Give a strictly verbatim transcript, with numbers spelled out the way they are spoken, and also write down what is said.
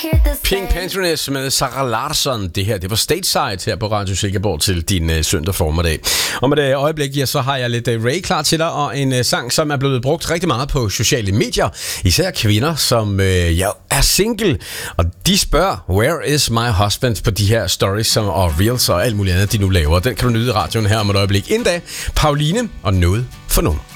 Pink Pantheress med Sarah Larsson. Det her, det var Stateside her på Radio Silkeborg til din uh, søndag formiddag. Og med det øjeblik, ja, så har jeg lidt uh, Ray klar til dig, og en uh, sang, som er blevet brugt rigtig meget på sociale medier. Især kvinder, som uh, ja, er single, og de spørger, where is my husband, på de her stories som, og reels og alt muligt andet, de nu laver. Den kan du nyde i radioen her om et øjeblik. Inden da, Pauline og noget for nogen.